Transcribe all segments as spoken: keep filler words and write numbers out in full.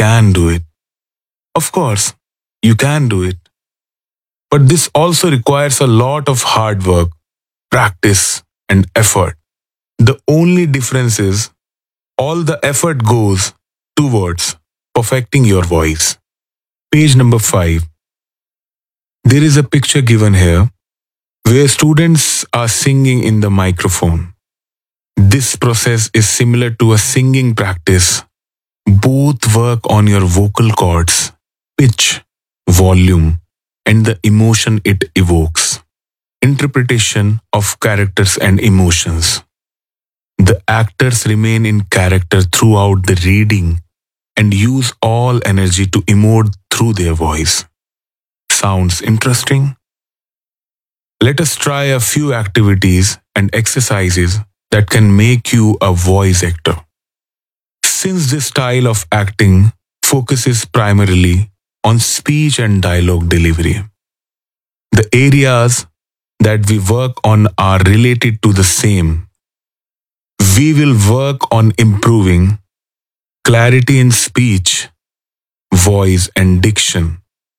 can do it. Of course, you can do it. But this also requires a lot of hard work, practice, and effort. The only difference is all the effort goes towards perfecting your voice. Page number five. There is a picture given here where students are singing in the microphone. This process is similar to a singing practice. Both work on your vocal cords, pitch, volume, and the emotion it evokes. Interpretation of characters and emotions. The actors remain in character throughout the reading and use all energy to emote through their voice. Sounds interesting? Let us try a few activities and exercises that can make you a voice actor. Since this style of acting focuses primarily on speech and dialogue delivery, the areas that we work on are related to the same. We will work on improving clarity in speech, voice, and diction.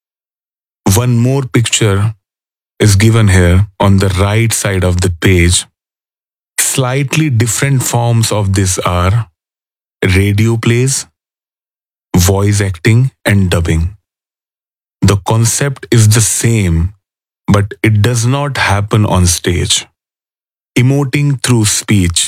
One more picture is given here on the right side of the page. Slightly different forms of this are radio plays, voice acting, and dubbing. The concept is the same, but it does not happen on stage. Emoting through speech.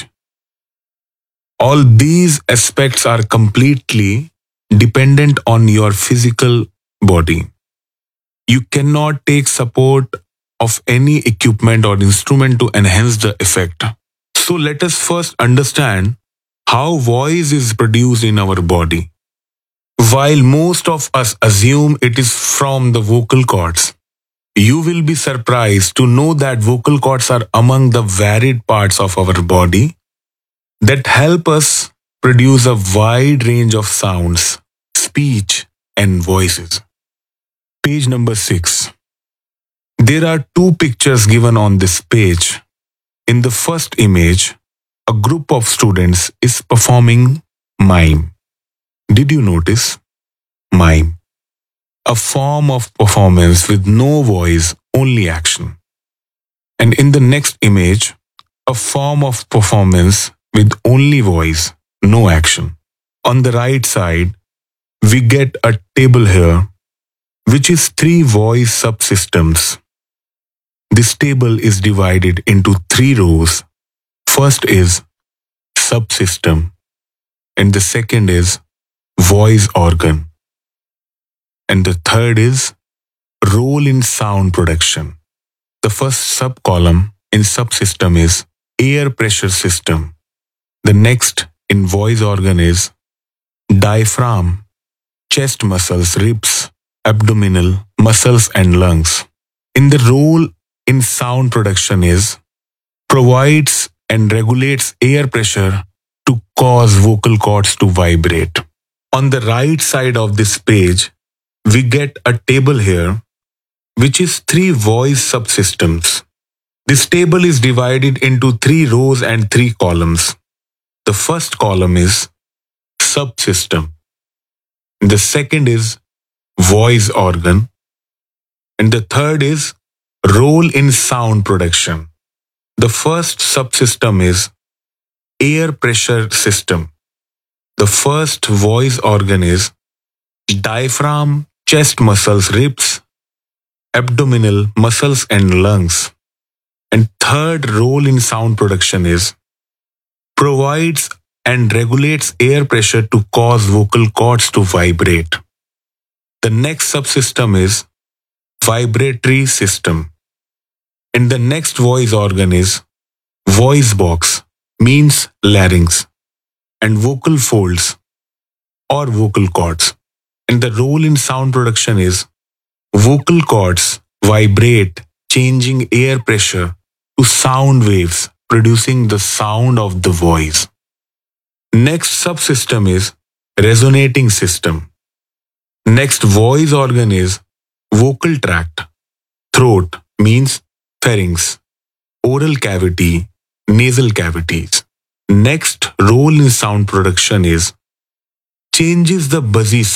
All these aspects are completely dependent on your physical body. You cannot take support of any equipment or instrument to enhance the effect. So let us first understand how voice is produced in our body. While most of us assume it is from the vocal cords, you will be surprised to know that vocal cords are among the varied parts of our body that help us produce a wide range of sounds, speech, and voices. Page number six. There are two pictures given on this page. In the first image, a group of students is performing mime. Did you notice? Mime. A form of performance with no voice, only action. And in the next image, a form of performance with only voice, no action. On the right side, we get a table here, which is three voice subsystems. This table is divided into three rows. First is subsystem, and the second is voice organ, and the third is role in sound production. The first sub-column in subsystem is air pressure system. The next in voice organ is diaphragm, chest muscles, ribs, abdominal muscles, and lungs. In the role in sound production is provides and regulates air pressure to cause vocal cords to vibrate. On the right side of this page, we get a table here, which is three voice subsystems. This table is divided into three rows and three columns. The first column is subsystem. The second is voice organ. And the third is role in sound production. The first subsystem is air pressure system. The first voice organ is diaphragm, chest muscles, ribs, abdominal muscles, and lungs. And third role in sound production is provides and regulates air pressure to cause vocal cords to vibrate. The next subsystem is vibratory system. And the next voice organ is voice box, means larynx, and vocal folds or vocal cords. And the role in sound production is vocal cords vibrate, changing air pressure to sound waves, producing the sound of the voice. Next subsystem is resonating system. Next voice organ is vocal tract, throat means pharynx, oral cavity, nasal cavities. Next role in sound production is changes the buzzy